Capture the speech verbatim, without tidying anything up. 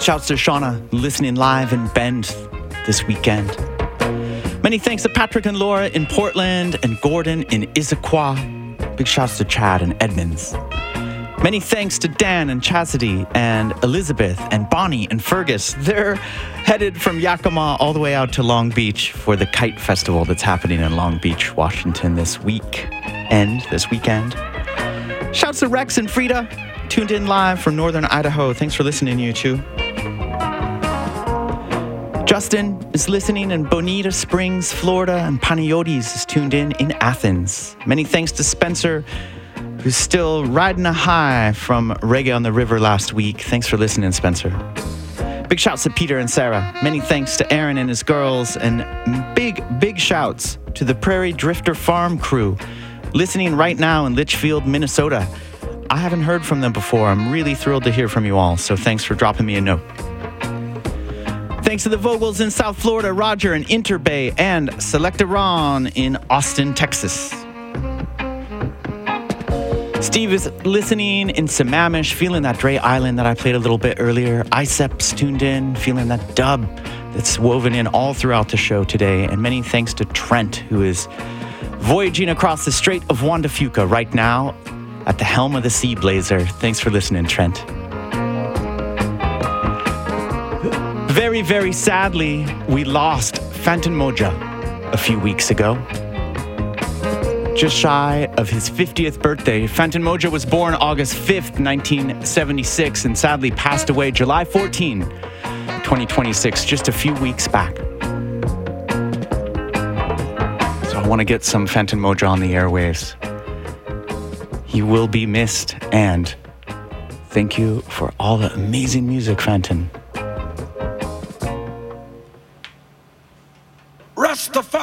shouts to Shauna, listening live in Bend this weekend. Many thanks to Patrick and Laura in Portland and Gordon in Issaquah. Big shouts to Chad and Edmonds. Many thanks to Dan and Chastity and Elizabeth and Bonnie and Fergus. They're headed from Yakima all the way out to Long Beach for the Kite Festival that's happening in Long Beach, Washington this week and this weekend. Shouts to Rex and Frida, tuned in live from Northern Idaho. Thanks for listening, you two. Justin is listening in Bonita Springs, Florida, and Panayotis is tuned in in Athens. Many thanks to Spencer, who's still riding a high from Reggae on the River last week. Thanks for listening, Spencer. Big shouts to Peter and Sarah. Many thanks to Aaron and his girls. And big, big shouts to the Prairie Drifter Farm crew, listening right now in Litchfield, Minnesota. I haven't heard from them before. I'm really thrilled to hear from you all, so thanks for dropping me a note. Thanks to the Vogels in South Florida, Roger in Interbay, and Selecta Ron in Austin, Texas. Steve is listening in Sammamish, feeling that Dre Island that I played a little bit earlier. Iceps tuned in, feeling that dub that's woven in all throughout the show today. And many thanks to Trent, who is voyaging across the Strait of Juan de Fuca right now at the helm of the Sea Blazer. Thanks for listening, Trent. Very, very sadly, we lost Fantan Mojah a few weeks ago. Just shy of his fiftieth birthday, Fantan Mojah was born August fifth, nineteen seventy-six, and sadly passed away July fourteenth, twenty twenty-six, just a few weeks back. So I want to get some Fantan Mojah on the airwaves. He will be missed, and thank you for all the amazing music, Fantan. Rastafari.